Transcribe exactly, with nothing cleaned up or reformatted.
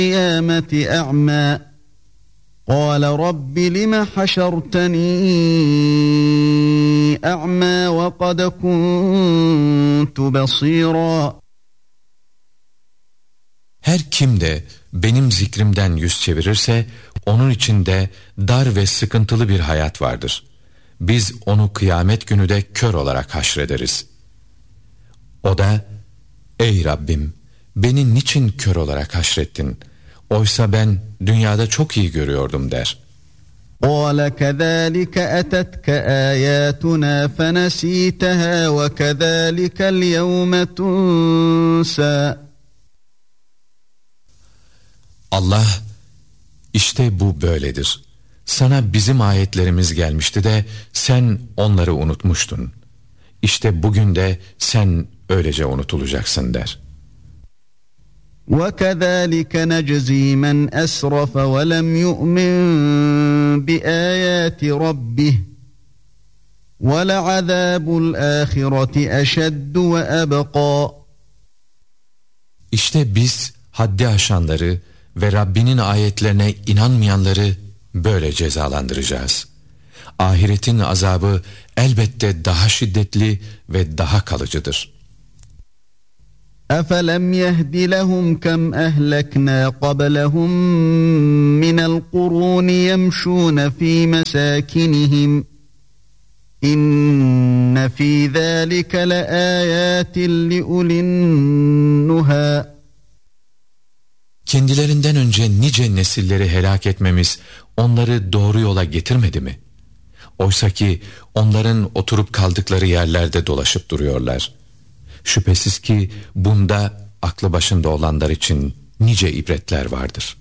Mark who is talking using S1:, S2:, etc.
S1: القيامة أعمى قال رب لم حشرتني أعمى وقد كنت بصيرا.
S2: Her kim de benim zikrimden yüz çevirirse onun içinde dar ve sıkıntılı bir hayat vardır. Biz onu kıyamet günü de kör olarak haşrederiz. O da, ey Rabbim, beni niçin kör olarak haşrettin? Oysa ben dünyada çok iyi görüyordum der.
S1: قَالَ كَذَٰلِكَ أَتَتْكَ آيَاتُنَا فَنَسِيتَهَا وَكَذَٰلِكَ الْيَوْمَ تُنْسَى.
S2: Allah, işte bu böyledir. Sana bizim ayetlerimiz gelmişti de sen onları unutmuştun. İşte bugün de sen öylece unutulacaksın der.
S1: وَكَذَٰلِكَ نَجْزِي مَنْ أَسْرَفَ وَلَمْ يُؤْمِنْ بِآيَاتِ رَبِّهِ وَلَعَذَابُ الْآخِرَةِ أَشَدُّ وَأَبْقَى.
S2: İşte biz haddi aşanları ve Rabbinin ayetlerine inanmayanları böyle cezalandıracağız. Ahiretin azabı elbette daha şiddetli ve daha kalıcıdır.
S1: أَفَلَمْ يَهْدِ لَهُمْ كَمْ أَهْلَكْنَا قَبْلَهُمْ مِنَ الْقُرُونِ يَمْشُونَ فِي مَسَاكِنِهِمْ إِنَّ فِي ذَٰلِكَ لَآيَاتٍ لِأُولِي النُّهَى.
S2: Kendilerinden önce nice nesilleri helak etmemiz onları doğru yola getirmedi mi? Oysa ki onların oturup kaldıkları yerlerde dolaşıp duruyorlar. Şüphesiz ki bunda aklı başında olanlar için nice ibretler vardır.